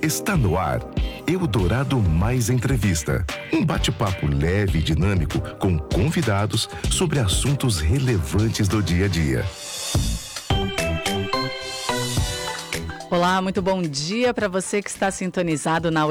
Está no ar Eldorado Mais Entrevista. Um bate-papo leve e dinâmico com convidados sobre assuntos relevantes do dia a dia. Olá, muito bom dia para você que está sintonizado na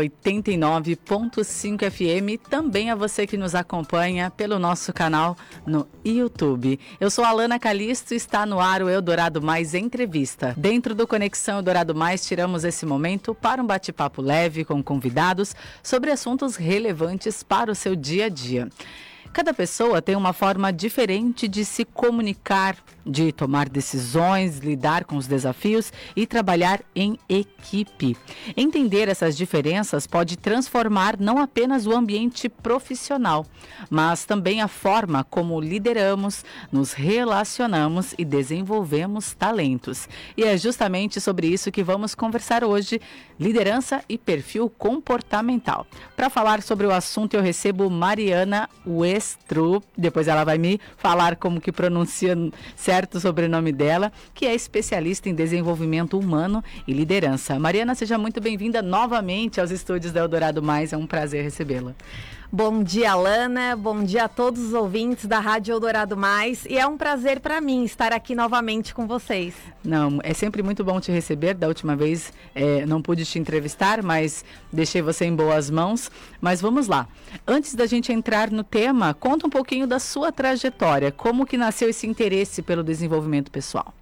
89.5 FM, também a você que nos acompanha pelo nosso canal no YouTube. Eu sou a Alana Calisto e está no ar o Eldorado Mais Entrevista. Dentro do Conexão Eldorado Mais, tiramos esse momento para um bate-papo leve com convidados sobre assuntos relevantes para o seu dia a dia. Cada pessoa tem uma forma diferente de se comunicar, de tomar decisões, lidar com os desafios e trabalhar em equipe. Entender essas diferenças pode transformar não apenas o ambiente profissional, mas também a forma como lideramos, nos relacionamos e desenvolvemos talentos. E é justamente sobre isso que vamos conversar hoje, liderança e perfil comportamental. Para falar sobre o assunto, eu recebo Mariana Westru, depois ela vai me falar como que pronuncia certo o sobrenome dela, que é especialista em desenvolvimento humano e liderança. Mariana, seja muito bem-vinda novamente aos estúdios da Eldorado Mais, é um prazer recebê-la. Bom dia, Alana, bom dia a todos os ouvintes da Rádio Eldorado Mais, e é um prazer para mim estar aqui novamente com vocês. Não, é sempre muito bom te receber. Da última vez não pude te entrevistar, mas deixei você em boas mãos. Mas vamos lá. Antes da gente entrar no tema, conta um pouquinho da sua trajetória. Como que nasceu esse interesse pelo desenvolvimento pessoal?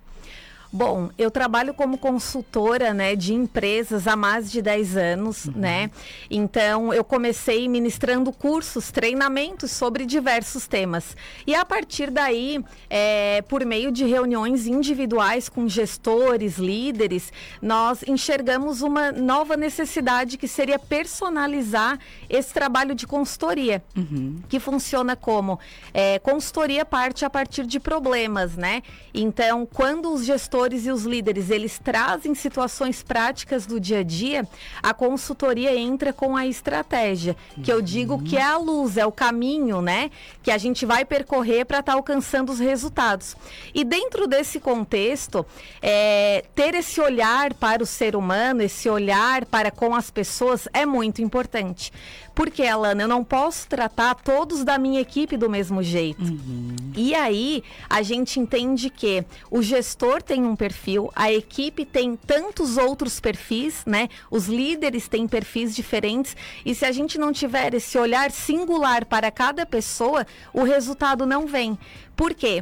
Bom, eu trabalho como consultora, né, de empresas há mais de 10 anos, né? Então, eu comecei ministrando cursos, treinamentos sobre diversos temas. E a partir daí, por meio de reuniões individuais com gestores, líderes, nós enxergamos uma nova necessidade que seria personalizar esse trabalho de consultoria, que funciona como consultoria parte a partir de problemas, né? Então, quando os gestores e os líderes, eles trazem situações práticas do dia a dia, a consultoria entra com a estratégia, que eu digo que é a luz, é o caminho, né, que a gente vai percorrer para estar alcançando os resultados. E dentro desse contexto, ter esse olhar para o ser humano, esse olhar para com as pessoas é muito importante. Porque, Alana, eu não posso tratar todos da minha equipe do mesmo jeito. E aí, a gente entende que o gestor tem um perfil, a equipe tem tantos outros perfis, né? Os líderes têm perfis diferentes. E se a gente não tiver esse olhar singular para cada pessoa, o resultado não vem. Por quê?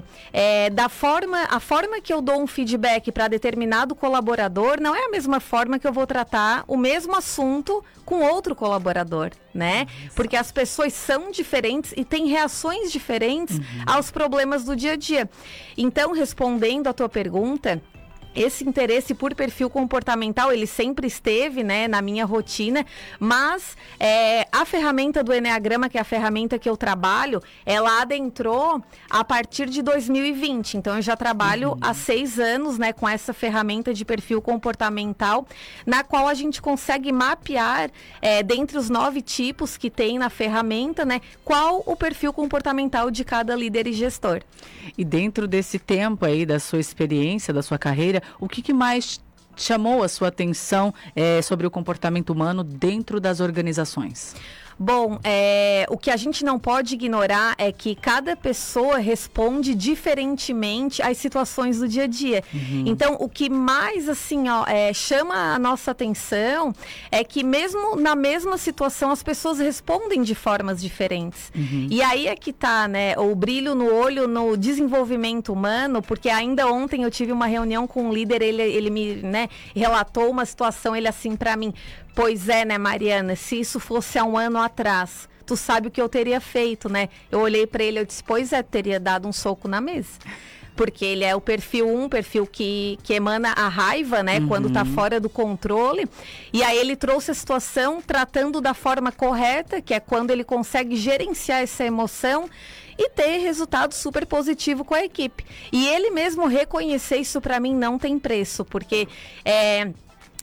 A forma que eu dou um feedback para determinado colaborador não é a mesma forma que eu vou tratar o mesmo assunto com outro colaborador, né? Porque as pessoas são diferentes e têm reações diferentes aos problemas do dia a dia. Então, respondendo à tua pergunta, esse interesse por perfil comportamental, ele sempre esteve, né, na minha rotina, mas a ferramenta do Eneagrama, que é a ferramenta que eu trabalho, ela adentrou a partir de 2020. Então, eu já trabalho há 6 anos, né, com essa ferramenta de perfil comportamental, na qual a gente consegue mapear, dentre os 9 tipos que tem na ferramenta, né, qual o perfil comportamental de cada líder e gestor. E dentro desse tempo aí, da sua experiência, da sua carreira, o que mais chamou a sua atenção sobre o comportamento humano dentro das organizações? Bom, o que a gente não pode ignorar é que cada pessoa responde diferentemente às situações do dia a dia. Então, o que mais, assim, chama a nossa atenção é que mesmo na mesma situação, as pessoas respondem de formas diferentes. E aí é que tá, né, o brilho no olho no desenvolvimento humano, porque ainda ontem eu tive uma reunião com um líder, ele me, né, relatou uma situação, ele assim pra mim: pois é, né, Mariana, se isso fosse há um ano atrás, tu sabe o que eu teria feito, né? Eu olhei para ele, eu disse, pois é, teria dado um soco na mesa. Porque ele é o perfil 1, perfil que emana a raiva, né? Quando tá fora do controle. E aí ele trouxe a situação tratando da forma correta, que é quando ele consegue gerenciar essa emoção e ter resultado super positivo com a equipe. E ele mesmo reconhecer isso, para mim não tem preço, porque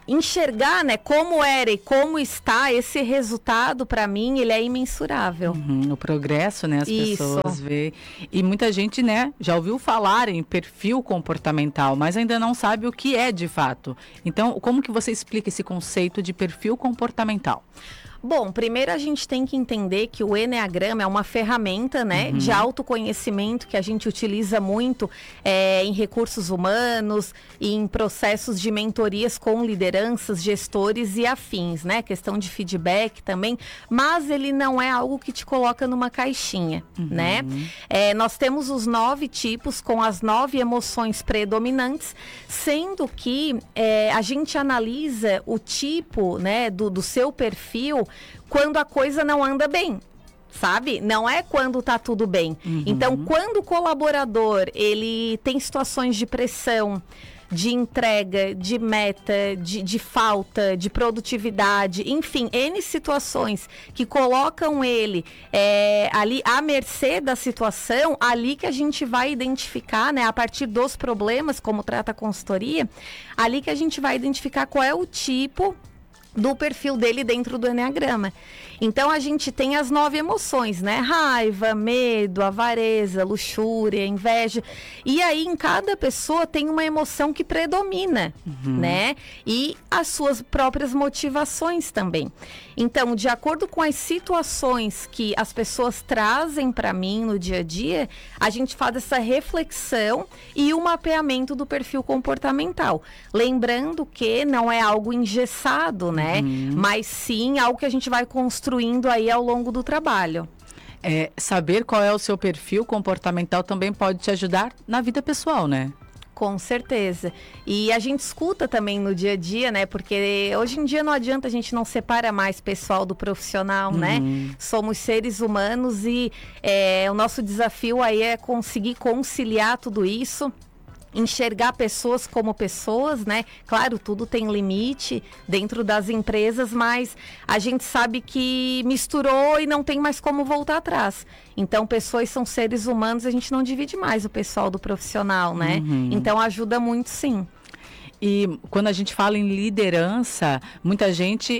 enxergar, né, como era e como está esse resultado, para mim, ele é imensurável. O progresso, né, as pessoas veem. E muita gente, né, já ouviu falar em perfil comportamental, mas ainda não sabe o que é de fato. Então, como que você explica esse conceito de perfil comportamental? Bom, primeiro a gente tem que entender que o Eneagrama é uma ferramenta, né, de autoconhecimento que a gente utiliza muito em recursos humanos, em processos de mentorias com lideranças, gestores e afins, né, questão de feedback também, mas ele não é algo que te coloca numa caixinha, né? Nós temos os 9 tipos com as 9 emoções predominantes, sendo que a gente analisa o tipo, né, do seu perfil quando a coisa não anda bem, sabe? Não é quando tá tudo bem. Então, quando o colaborador, ele tem situações de pressão, de entrega, de meta, de falta, de produtividade, enfim, N situações que colocam ele ali à mercê da situação, ali que a gente vai identificar, né, a partir dos problemas, como trata a consultoria, ali que a gente vai identificar qual é o tipo do perfil dele dentro do Eneagrama. Então, a gente tem as 9 emoções, né? Raiva, medo, avareza, luxúria, inveja. E aí, em cada pessoa tem uma emoção que predomina, né? E as suas próprias motivações também. Então, de acordo com as situações que as pessoas trazem para mim no dia a dia, a gente faz essa reflexão e o mapeamento do perfil comportamental. Lembrando que não é algo engessado, né? Mas sim algo que a gente vai construindo aí ao longo do trabalho. Saber qual é o seu perfil comportamental também pode te ajudar na vida pessoal, né? Com certeza. E a gente escuta também no dia a dia, né? Porque hoje em dia não adianta, a gente não separa mais pessoal do profissional, né? Somos seres humanos e o nosso desafio aí é conseguir conciliar tudo isso. Enxergar pessoas como pessoas, né? Claro, tudo tem limite dentro das empresas, mas a gente sabe que misturou e não tem mais como voltar atrás. Então, pessoas são seres humanos, a gente não divide mais o pessoal do profissional, né? Então, ajuda muito, sim. E quando a gente fala em liderança, muita gente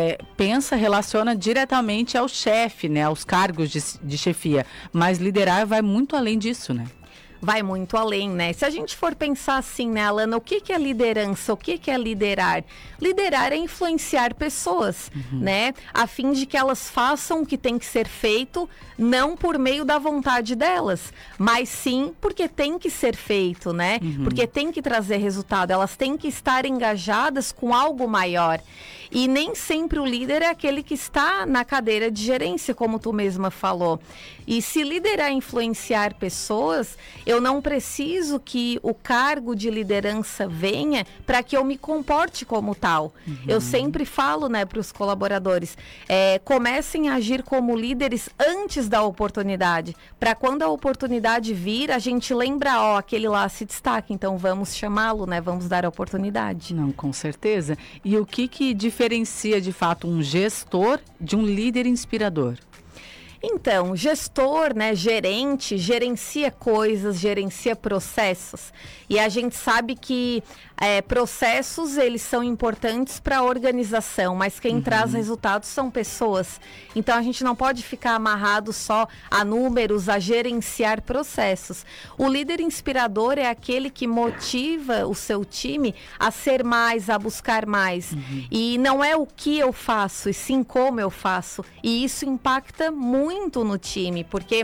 relaciona diretamente ao chefe, né? Aos cargos de chefia. Mas liderar vai muito além disso, né? Vai muito além, né? Se a gente for pensar assim, né, Alana, o que é liderança? O que é liderar? Liderar é influenciar pessoas, né? A fim de que elas façam o que tem que ser feito, não por meio da vontade delas, mas sim porque tem que ser feito, né? Porque tem que trazer resultado, elas têm que estar engajadas com algo maior. E nem sempre o líder é aquele que está na cadeira de gerência, como tu mesma falou. E se liderar é influenciar pessoas, eu não preciso que o cargo de liderança venha para que eu me comporte como tal. Eu sempre falo, né, para os colaboradores, comecem a agir como líderes antes da oportunidade, para quando a oportunidade vir, a gente lembra, aquele lá se destaca, então vamos chamá-lo, né, vamos dar a oportunidade. Não, com certeza. E o que diferencia de fato um gestor de um líder inspirador? Então, gestor, né, gerente, gerencia coisas, gerencia processos. E a gente sabe que processos, eles são importantes para a organização, mas quem traz resultados são pessoas. Então, a gente não pode ficar amarrado só a números, a gerenciar processos. O líder inspirador é aquele que motiva o seu time a ser mais, a buscar mais. E não é o que eu faço, e sim como eu faço. E isso impacta muito no time, porque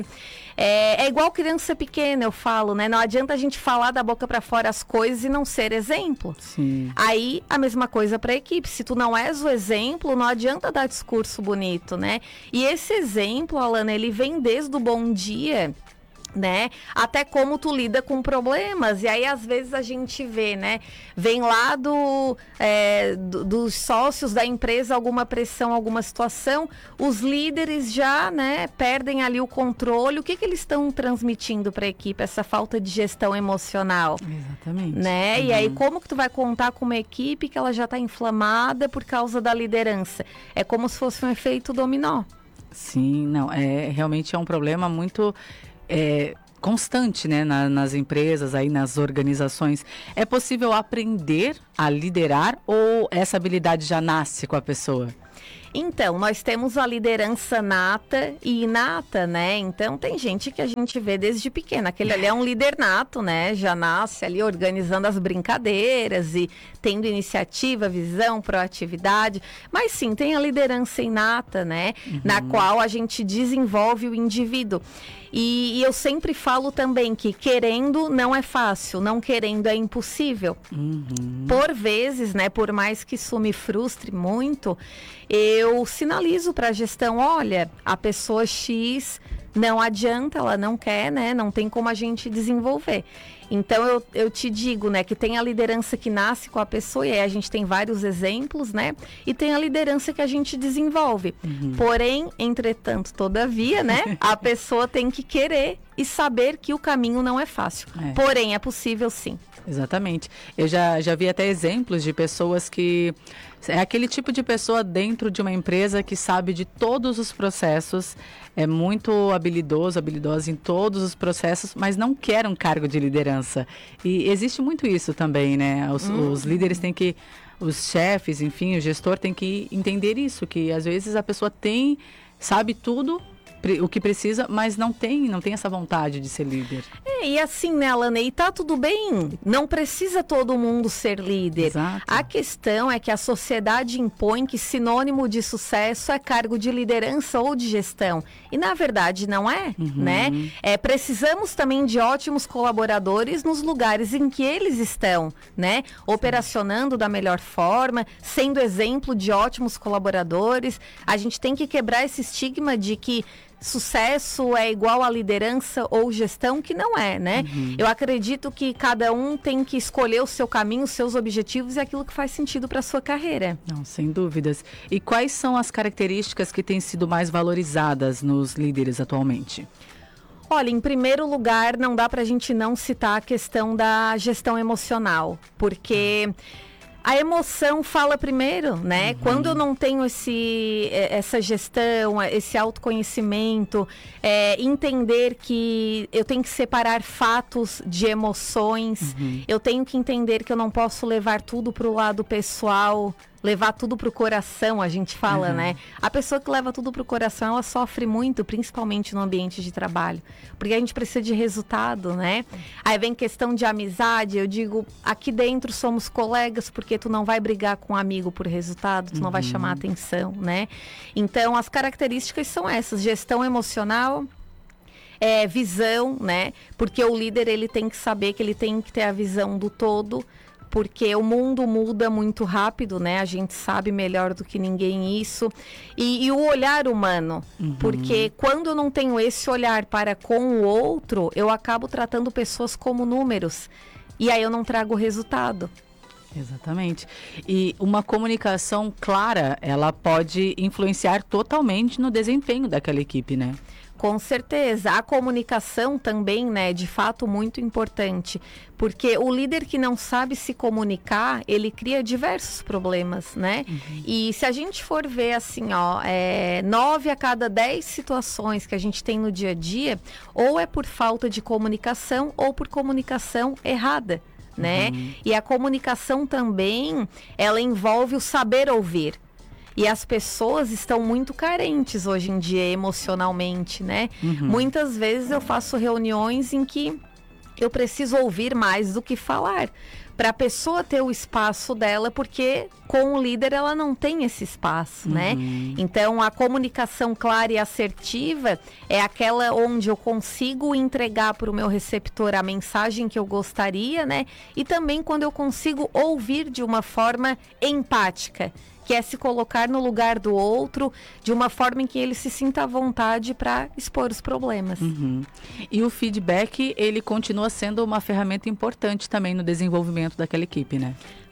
é igual criança pequena, eu falo, né? Não adianta a gente falar da boca para fora as coisas e não ser exemplo. Sim. Aí, a mesma coisa para a equipe. Se tu não és o exemplo, não adianta dar discurso bonito, né? E esse exemplo, Alana, ele vem desde o bom dia, né? Até como tu lida com problemas. E aí, às vezes, a gente vê, né? Vem lá dos sócios da empresa alguma pressão, alguma situação. Os líderes já, né, perdem ali o controle. O que eles estão transmitindo para a equipe? Essa falta de gestão emocional. Exatamente. Né? E aí, como que tu vai contar com uma equipe que ela já está inflamada por causa da liderança? É como se fosse um efeito dominó. Sim, não. Realmente é um problema muito... constante, né, nas empresas, aí nas organizações. É possível aprender a liderar ou essa habilidade já nasce com a pessoa? Então, nós temos a liderança nata e inata, né? Então, tem gente que a gente vê desde pequena. Aquele ali é um líder nato, né? Já nasce ali organizando as brincadeiras e tendo iniciativa, visão, proatividade. Mas sim, tem a liderança inata, né? Na qual a gente desenvolve o indivíduo. E eu sempre falo também que querendo não é fácil, não querendo é impossível. Por vezes, né, por mais que isso me frustre muito, eu sinalizo para a gestão, olha, a pessoa X não adianta, ela não quer, né, não tem como a gente desenvolver. Então, eu te digo, né, que tem a liderança que nasce com a pessoa, e aí a gente tem vários exemplos, né, e tem a liderança que a gente desenvolve. Porém, entretanto, todavia, né, a pessoa tem que querer e saber que o caminho não é fácil. Porém, é possível sim. Exatamente. Eu já vi até exemplos de pessoas que... É aquele tipo de pessoa dentro de uma empresa que sabe de todos os processos, é muito habilidosa em todos os processos, mas não quer um cargo de liderança. E existe muito isso também, né? Os líderes têm que... Os chefes, enfim, o gestor tem que entender isso, que às vezes a pessoa sabe tudo o que precisa, mas não tem essa vontade de ser líder. E assim, né, Alana, e tá tudo bem, não precisa todo mundo ser líder. Exato. A questão é que a sociedade impõe que sinônimo de sucesso é cargo de liderança ou de gestão. E na verdade não é, né? Precisamos também de ótimos colaboradores nos lugares em que eles estão, né? Operacionando da melhor forma, sendo exemplo de ótimos colaboradores. A gente tem que quebrar esse estigma de que sucesso é igual a liderança ou gestão, que não é, né? Eu acredito que cada um tem que escolher o seu caminho, os seus objetivos e aquilo que faz sentido para a sua carreira. Não, sem dúvidas. E quais são as características que têm sido mais valorizadas nos líderes atualmente? Olha, em primeiro lugar, não dá para a gente não citar a questão da gestão emocional, porque... A emoção fala primeiro, né? Quando eu não tenho essa gestão, esse autoconhecimento, entender que eu tenho que separar fatos de emoções, eu tenho que entender que eu não posso levar tudo para o lado pessoal, levar tudo pro coração, a gente fala, né? A pessoa que leva tudo pro coração, ela sofre muito, principalmente no ambiente de trabalho. Porque a gente precisa de resultado, né? Aí vem questão de amizade, eu digo, aqui dentro somos colegas, porque tu não vai brigar com um amigo por resultado, tu não vai chamar atenção, né? Então, as características são essas, gestão emocional, visão, né? Porque o líder, ele tem que saber que ele tem que ter a visão do todo, porque o mundo muda muito rápido, né? A gente sabe melhor do que ninguém isso. E o olhar humano, porque quando eu não tenho esse olhar para com o outro, eu acabo tratando pessoas como números. E aí eu não trago resultado. Exatamente. E uma comunicação clara, ela pode influenciar totalmente no desempenho daquela equipe, né? Com certeza. A comunicação também, né, de fato muito importante, porque o líder que não sabe se comunicar, ele cria diversos problemas, né? E se a gente for ver assim, 9 a cada 10 situações que a gente tem no dia a dia, ou é por falta de comunicação ou por comunicação errada, né? E a comunicação também, ela envolve o saber ouvir. E as pessoas estão muito carentes hoje em dia emocionalmente, né? Muitas vezes eu faço reuniões em que eu preciso ouvir mais do que falar, para a pessoa ter o espaço dela, porque com o líder ela não tem esse espaço, né? Então, a comunicação clara e assertiva é aquela onde eu consigo entregar para o meu receptor a mensagem que eu gostaria, né? E também quando eu consigo ouvir de uma forma empática, que é se colocar no lugar do outro de uma forma em que ele se sinta à vontade para expor os problemas. E o feedback, ele continua sendo uma ferramenta importante também no desenvolvimento daquela equipe, né?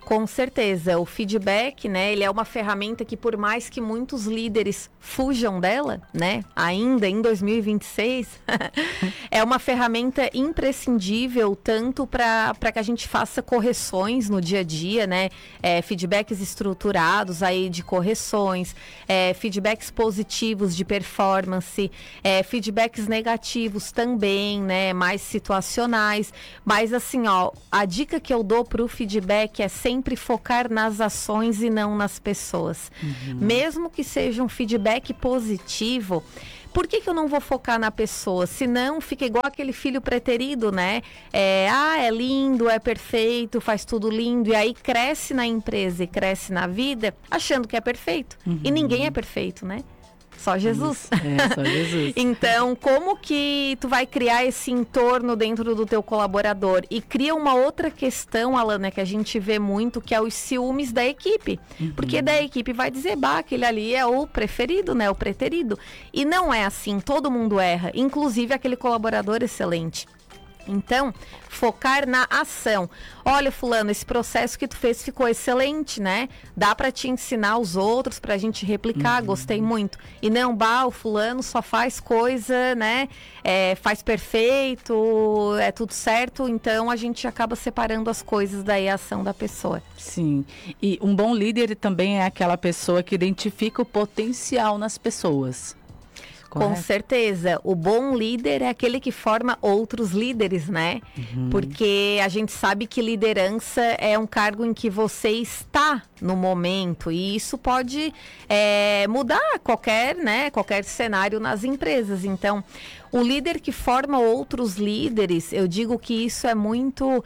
Com certeza, o feedback, né, ele é uma ferramenta que por mais que muitos líderes fujam dela, né, ainda em 2026, é uma ferramenta imprescindível tanto para que a gente faça correções no dia a dia, né, feedbacks estruturados aí de correções, feedbacks positivos de performance, feedbacks negativos também, né, mais situacionais, mas assim, ó, a dica que eu dou para o feedback é sempre focar nas ações e não nas pessoas. Mesmo que seja um feedback positivo, por que eu não vou focar na pessoa? Senão fica igual aquele filho preterido, né? É lindo, é perfeito, faz tudo lindo. E aí cresce na empresa e cresce na vida achando que é perfeito. E ninguém é perfeito, né? Só Jesus. Só Jesus. Então, como que tu vai criar esse entorno dentro do teu colaborador? E cria uma outra questão, Alana, que a gente vê muito, que é os ciúmes da equipe. Porque da equipe vai dizer, aquele ali é o preferido, né? O preterido. E não é assim, todo mundo erra, inclusive aquele colaborador excelente. Então, focar na ação. Olha, fulano, esse processo que tu fez ficou excelente, né? Dá para te ensinar os outros, pra gente replicar, gostei muito. E não, o fulano só faz coisa, né? Faz perfeito, é tudo certo. Então, a gente acaba separando as coisas daí a ação da pessoa. Sim, e um bom líder também é aquela pessoa que identifica o potencial nas pessoas. Com certeza. O bom líder é aquele que forma outros líderes, né? Porque a gente sabe que liderança é um cargo em que você está no momento e isso pode mudar qualquer cenário nas empresas. Então, o líder que forma outros líderes, eu digo que isso é muito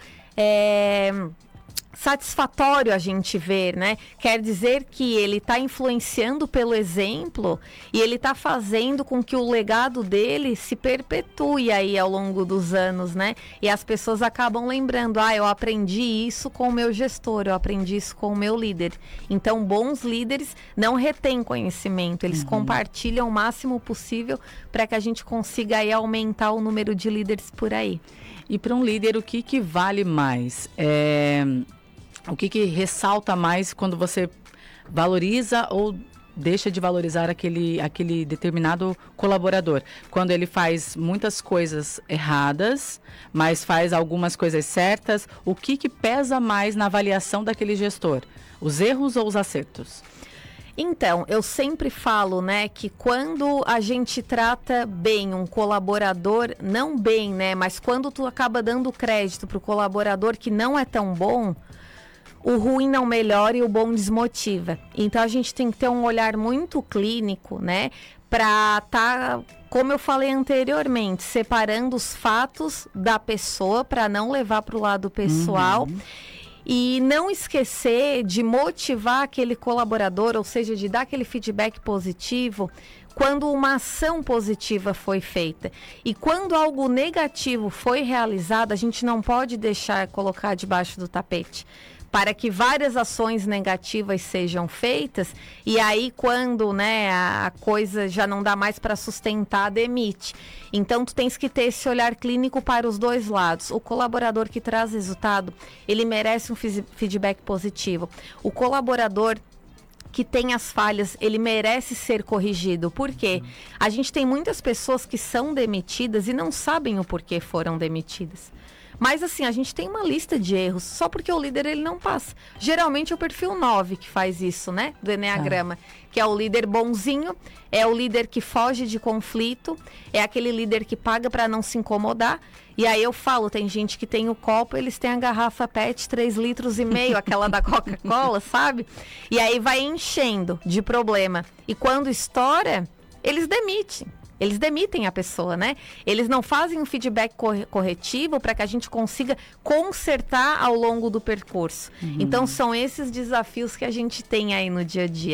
satisfatório a gente ver, né? Quer dizer que ele está influenciando pelo exemplo e ele está fazendo com que o legado dele se perpetue aí ao longo dos anos, né? E as pessoas acabam lembrando, eu aprendi isso com o meu gestor, eu aprendi isso com o meu líder. Então, bons líderes não retêm conhecimento, eles compartilham o máximo possível para que a gente consiga aí aumentar o número de líderes por aí. E para um líder, o que vale mais? O que ressalta mais quando você valoriza ou deixa de valorizar aquele determinado colaborador? Quando ele faz muitas coisas erradas, mas faz algumas coisas certas, o que pesa mais na avaliação daquele gestor? Os erros ou os acertos? Então, eu sempre falo, né, que quando a gente trata bem um colaborador, não bem, né, mas quando tu acaba dando crédito para o colaborador que não é tão bom, o ruim não melhora e o bom desmotiva. Então, a gente tem que ter um olhar muito clínico, né? Para estar, como eu falei anteriormente, separando os fatos da pessoa para não levar para o lado pessoal. E não esquecer de motivar aquele colaborador, ou seja, de dar aquele feedback positivo quando uma ação positiva foi feita. E quando algo negativo foi realizado, a gente não pode deixar colocar debaixo do tapete. Para que várias ações negativas sejam feitas e aí quando, né, a coisa já não dá mais para sustentar, demite. Então tu tens que ter esse olhar clínico para os dois lados. O colaborador que traz resultado, ele merece um feedback positivo. O colaborador que tem as falhas, ele merece ser corrigido. Por quê? A gente tem muitas pessoas que são demitidas e não sabem o porquê foram demitidas. Mas assim, a gente tem uma lista de erros, só porque o líder ele não passa. Geralmente é o perfil 9 que faz isso, né? Do Enneagrama, que é o líder bonzinho, é o líder que foge de conflito, é aquele líder que paga para não se incomodar. E aí eu falo, tem gente que tem o copo, eles têm a garrafa PET 3,5 litros, aquela da Coca-Cola, sabe? E aí vai enchendo de problema. E quando estoura, eles demitem. Eles demitem a pessoa, né? Eles não fazem um feedback corretivo para que a gente consiga consertar ao longo do percurso. Então, são esses desafios que a gente tem aí no dia a dia.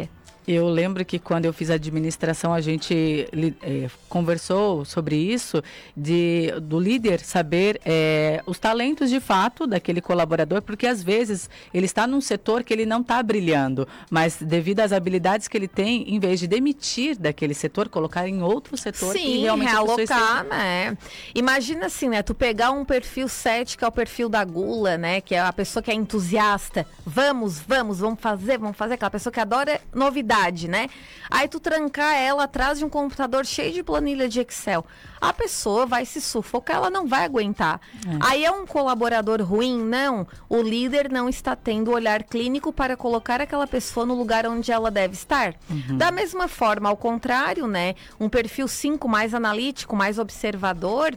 Eu lembro que quando eu fiz administração, a gente conversou sobre isso, do líder saber os talentos de fato daquele colaborador, porque às vezes ele está num setor que ele não está brilhando, mas devido às habilidades que ele tem, em vez de demitir daquele setor, colocar em outro setor. Sim, e realmente realocar, né? Imagina assim, né? Tu pegar um perfil 7, que é o perfil da gula, né? Que é a pessoa que é entusiasta. Vamos fazer, aquela pessoa que adora novidade, né? Aí tu trancar ela atrás de um computador cheio de planilha de Excel. A pessoa vai se sufocar, ela não vai aguentar. Aí é um colaborador ruim? Não. O líder não está tendo olhar clínico para colocar aquela pessoa no lugar onde ela deve estar. Da mesma forma, ao contrário, né? Um perfil 5 mais analítico, mais observador,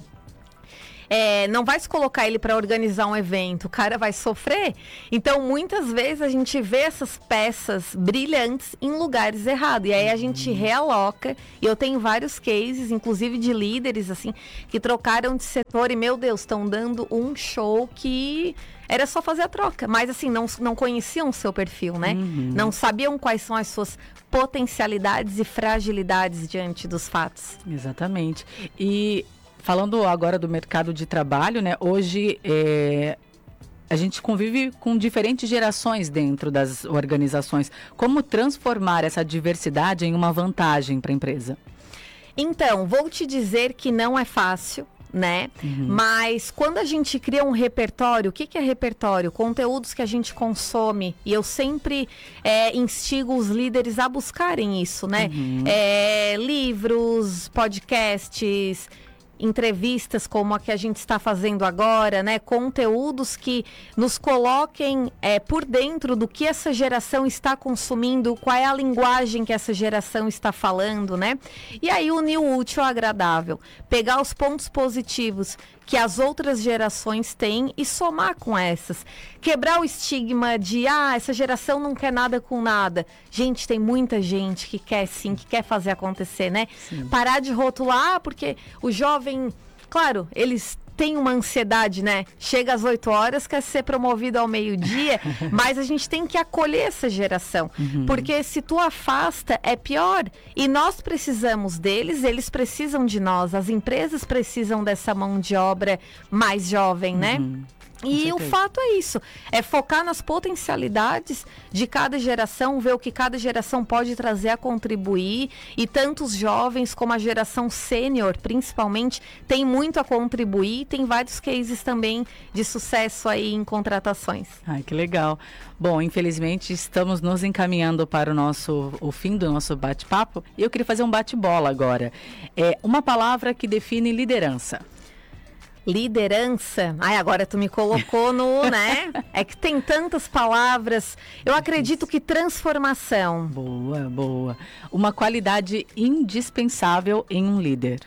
não vai se colocar ele para organizar um evento, o cara vai sofrer. Então, muitas vezes a gente vê essas peças brilhantes em lugares errados. E aí a gente realoca. E eu tenho vários cases, inclusive de líderes, assim, que trocaram de setor e, meu Deus, estão dando um show que era só fazer a troca. Mas, assim, não conheciam o seu perfil, né? Não sabiam quais são as suas potencialidades e fragilidades diante dos fatos. Exatamente. E falando agora do mercado de trabalho, né? Hoje a gente convive com diferentes gerações dentro das organizações. Como transformar essa diversidade em uma vantagem para a empresa? Então, vou te dizer que não é fácil, né? Mas quando a gente cria um repertório, o que é repertório? Conteúdos que a gente consome, e eu sempre instigo os líderes a buscarem isso, né? Livros, podcasts, entrevistas como a que a gente está fazendo agora, né? Conteúdos que nos coloquem por dentro do que essa geração está consumindo, qual é a linguagem que essa geração está falando, né? E aí unir o útil ao agradável, pegar os pontos positivos que as outras gerações têm e somar com essas. Quebrar o estigma de, essa geração não quer nada com nada. Gente, tem muita gente que quer sim, que quer fazer acontecer, né? Sim. Parar de rotular, porque o jovem, claro, eles têm uma ansiedade, né? Chega às 8 horas, quer ser promovido ao meio-dia, mas a gente tem que acolher essa geração, porque se tu afasta, é pior. E nós precisamos deles, eles precisam de nós, as empresas precisam dessa mão de obra mais jovem, né? E o fato é isso, é focar nas potencialidades de cada geração, ver o que cada geração pode trazer a contribuir, e tanto os jovens como a geração sênior, principalmente, tem muito a contribuir, tem vários cases também de sucesso aí em contratações. Ai, que legal. Bom, infelizmente estamos nos encaminhando para o fim do nosso bate-papo, e eu queria fazer um bate-bola agora. Uma palavra que define liderança. Liderança, agora tu me colocou no, né? É que tem tantas palavras. Eu acredito que transformação. Boa. Uma qualidade indispensável em um líder.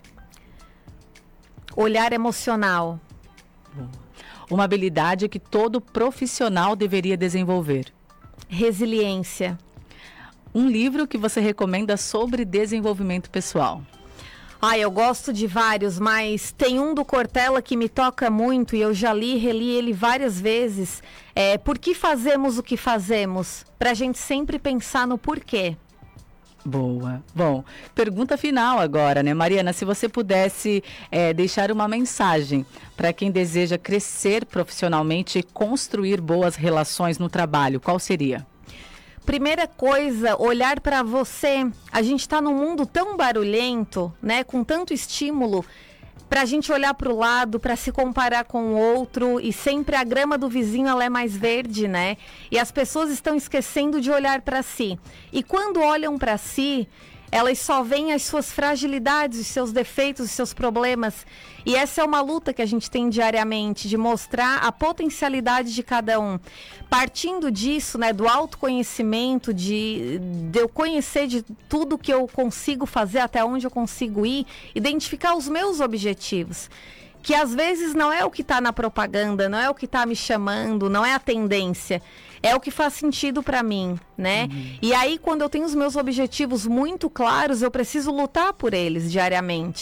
Olhar emocional. Boa. Uma habilidade que todo profissional deveria desenvolver. Resiliência. Um livro que você recomenda sobre desenvolvimento pessoal. Eu gosto de vários, mas tem um do Cortella que me toca muito e eu já reli ele várias vezes. Por que fazemos o que fazemos? Pra gente sempre pensar no porquê. Boa. Bom, pergunta final agora, né, Mariana? Se você pudesse deixar uma mensagem para quem deseja crescer profissionalmente e construir boas relações no trabalho, qual seria? Primeira coisa, olhar para você. A gente está num mundo tão barulhento, né, com tanto estímulo, para a gente olhar para o lado, para se comparar com o outro, e sempre a grama do vizinho ela é mais verde, né? E as pessoas estão esquecendo de olhar para si. E quando olham para si, elas só veem as suas fragilidades, os seus defeitos, os seus problemas. E essa é uma luta que a gente tem diariamente, de mostrar a potencialidade de cada um. Partindo disso, né, do autoconhecimento, de eu conhecer de tudo que eu consigo fazer, até onde eu consigo ir, identificar os meus objetivos. Que às vezes não é o que está na propaganda, não é o que está me chamando, não é a tendência. É o que faz sentido para mim, né? E aí, quando eu tenho os meus objetivos muito claros, eu preciso lutar por eles diariamente.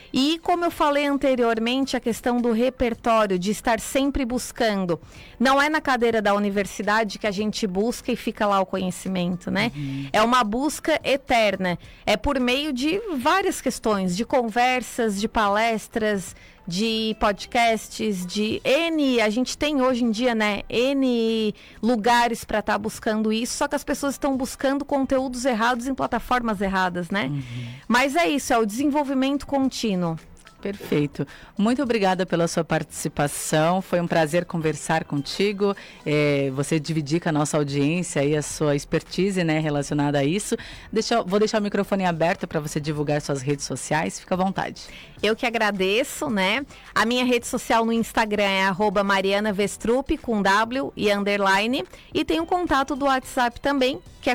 E como eu falei anteriormente, a questão do repertório, de estar sempre buscando. Não é na cadeira da universidade que a gente busca e fica lá o conhecimento, né? É uma busca eterna. É por meio de várias questões, de conversas, de palestras, de podcasts, a gente tem hoje em dia, né, N lugares para estar buscando isso, só que as pessoas estão buscando conteúdos errados em plataformas erradas, né? Mas é isso, é o desenvolvimento contínuo. Perfeito. Muito obrigada pela sua participação. Foi um prazer conversar contigo. Você dividir com a nossa audiência aí a sua expertise, né, relacionada a isso. Vou deixar o microfone aberto para você divulgar suas redes sociais. Fica à vontade. Eu que agradeço, né? A minha rede social no Instagram é @marianavestrup, com W e underline. E tem o contato do WhatsApp também, que é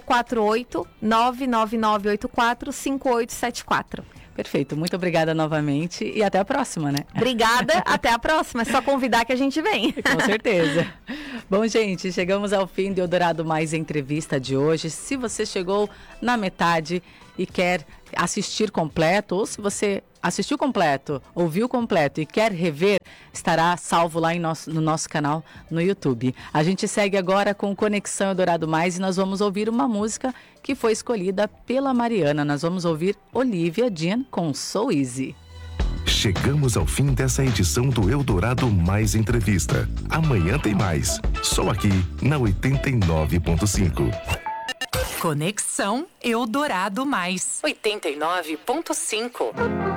48999845874. Perfeito, muito obrigada novamente e até a próxima, né? Obrigada, até a próxima. É só convidar que a gente vem. Com certeza. Bom, gente, chegamos ao fim do Eldorado Mais Entrevista de hoje. Se você chegou na metade e quer assistir completo, ou se você assistiu completo, ouviu completo e quer rever, estará salvo lá no nosso canal no YouTube. A gente segue agora com Conexão Eldorado Mais e nós vamos ouvir uma música que foi escolhida pela Mariana. Nós vamos ouvir Olivia Dean com So Easy. Chegamos ao fim dessa edição do Eldorado Mais Entrevista. Amanhã tem mais, só aqui na 89.5. Conexão Eldorado Mais 89.5.